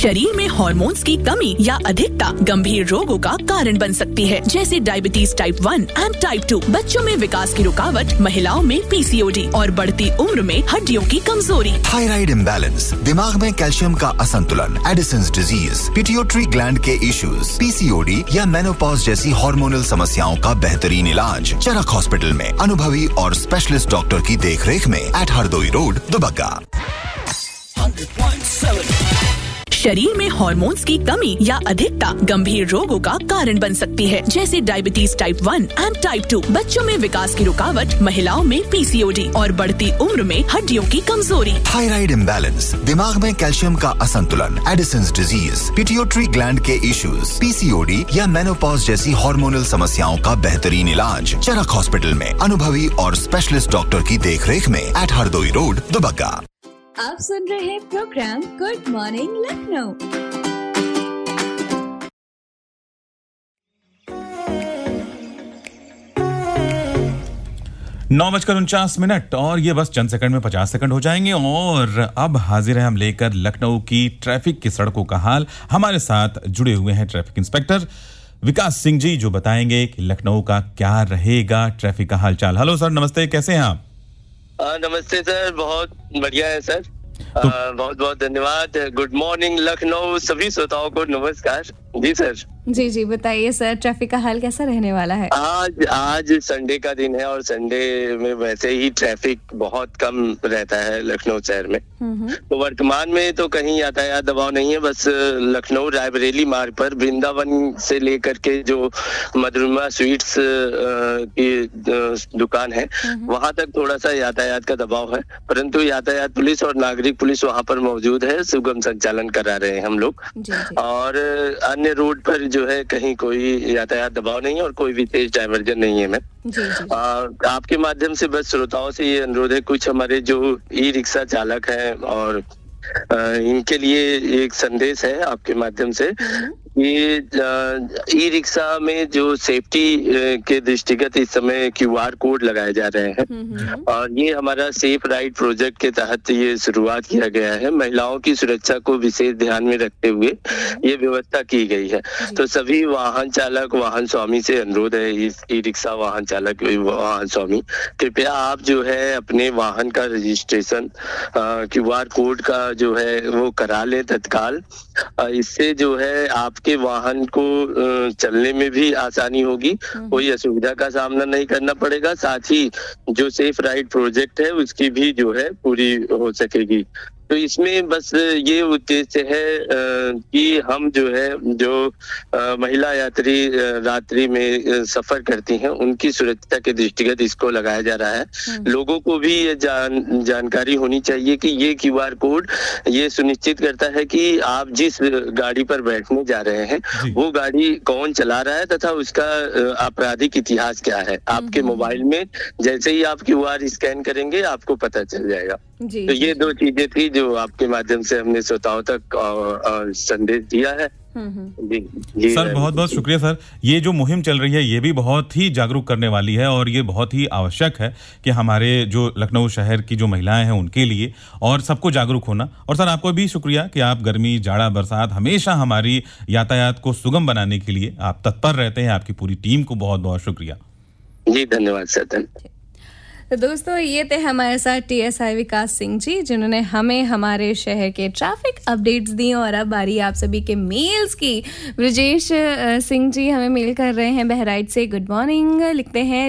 शरीर में हॉर्मोन्स की कमी या अधिकता गंभीर रोगों का कारण बन सकती है, जैसे डायबिटीज टाइप 1 एंड टाइप 2, बच्चों में विकास की रुकावट, महिलाओं में पीसीओडी और बढ़ती उम्र में हड्डियों की कमजोरी। थायराइड इम्बैलेंस, दिमाग में कैल्शियम का असंतुलन, एडिसन्स डिजीज, पिट्यूटरी ग्लैंड के इश्यूज, पीसीओडी या मेनोपॉज जैसी हार्मोनल समस्याओं का बेहतरीन इलाज चरक हॉस्पिटल में अनुभवी और स्पेशलिस्ट डॉक्टर की देखरेख में एट हरदोई रोड, दुबग्गा। शरीर में हॉर्मोन्स की कमी या अधिकता गंभीर रोगों का कारण बन सकती है, जैसे डायबिटीज टाइप 1 एंड टाइप 2, बच्चों में विकास की रुकावट, महिलाओं में पीसीओडी और बढ़ती उम्र में हड्डियों की कमजोरी। थायराइड इम्बैलेंस, दिमाग में कैल्शियम का असंतुलन, एडिसन्स डिजीज, पिट्यूटरी ग्लैंड के इश्यूज, पीसीओडी या मेनोपॉज जैसी हार्मोनल समस्याओं का बेहतरीन इलाज चरक हॉस्पिटल में अनुभवी और स्पेशलिस्ट डॉक्टर की देखरेख में एट हरदोई रोड, दुबग्गा। आप सुन रहे हैं प्रोग्राम गुड मॉर्निंग लखनऊ। 9:49 और ये बस चंद सेकंड में 50 सेकंड हो जाएंगे और अब हाजिर है हम लेकर लखनऊ की ट्रैफिक की सड़कों का हाल। हमारे साथ जुड़े हुए हैं ट्रैफिक इंस्पेक्टर विकास सिंह जी, जो बताएंगे कि लखनऊ का क्या रहेगा ट्रैफिक का हालचाल। हेलो सर, नमस्ते, कैसे हैं आप? नमस्ते सर, बहुत बढ़िया है सर। बहुत बहुत धन्यवाद। गुड मॉर्निंग लखनऊ, सभी श्रोताओं को नमस्कार। जी सर। जी बताइए सर, ट्रैफिक का हाल कैसा रहने वाला है? आज संडे का दिन है और संडे में वैसे ही ट्रैफिक बहुत कम रहता है लखनऊ शहर में। तो वर्तमान में तो कहीं यातायात दबाव नहीं है, बस लखनऊ रायबरेली मार्ग पर वृंदावन से लेकर के जो मधुरिमा स्वीट्स की दुकान है वहां तक थोड़ा सा यातायात का दबाव है, परंतु यातायात पुलिस और नागरिक पुलिस वहां पर मौजूद है, सुगम संचालन करा रहे हैं हम लोग। और अन्य रोड पर जो है कहीं कोई यातायात दबाव नहीं है और कोई विशेष डायवर्जन नहीं है। मैं आपके माध्यम से बस श्रोताओं से ये अनुरोध है, कुछ हमारे जो ई रिक्शा चालक हैं और इनके लिए एक संदेश है आपके माध्यम से। ये ई रिक्शा में जो सेफ्टी के दृष्टिगत इस समय QR कोड लगाए जा रहे हैं और ये हमारा सेफ राइड प्रोजेक्ट के तहत ये शुरुआत किया गया है। महिलाओं की सुरक्षा को विशेष ध्यान में रखते हुए ये व्यवस्था की गई है। तो सभी वाहन चालक, वाहन स्वामी से अनुरोध है, इस ई रिक्शा वाहन चालक, वाहन स्वामी, कृपया आप जो है अपने वाहन का रजिस्ट्रेशन QR कोड का जो है वो करा लें तत्काल। इससे जो है आपके वाहन को चलने में भी आसानी होगी, कोई असुविधा का सामना नहीं करना पड़ेगा, साथ ही जो सेफ राइड प्रोजेक्ट है उसकी भी जो है पूरी हो सकेगी। तो इसमें बस ये उद्देश्य है कि हम जो है जो महिला यात्री रात्रि में सफर करती हैं उनकी सुरक्षा के दृष्टिगत इसको लगाया जा रहा है। लोगों को भी ये जानकारी होनी चाहिए कि ये QR कोड ये सुनिश्चित करता है कि आप जिस गाड़ी पर बैठने जा रहे हैं वो गाड़ी कौन चला रहा है तथा उसका आपराधिक इतिहास क्या है। आपके मोबाइल में जैसे ही आप QR स्कैन करेंगे आपको पता चल जाएगा। तो ये दो चीजें थी जो आपके माध्यम से हमने श्रोताओं तक संदेश दिया है। जी सर, बहुत बहुत शुक्रिया सर। ये जो मुहिम चल रही है ये भी बहुत ही जागरूक करने वाली है और ये बहुत ही आवश्यक है कि हमारे जो लखनऊ शहर की जो महिलाएं हैं उनके लिए और सबको जागरूक होना। और सर आपको भी शुक्रिया कि आप गर्मी, जाड़ा, बरसात हमेशा हमारी यातायात को सुगम बनाने के लिए आप तत्पर रहते हैं। आपकी पूरी टीम को बहुत बहुत शुक्रिया। जी धन्यवाद सर। तो दोस्तों, ये थे हमारे साथ TSI विकास सिंह जी, जिन्होंने हमें हमारे शहर के ट्रैफिक अपडेट्स दी। और अब बारी आप सभी के मेल्स की। ब्रजेश सिंह जी हमें मेल कर रहे हैं बहराइच से। गुड मॉर्निंग लिखते हैं,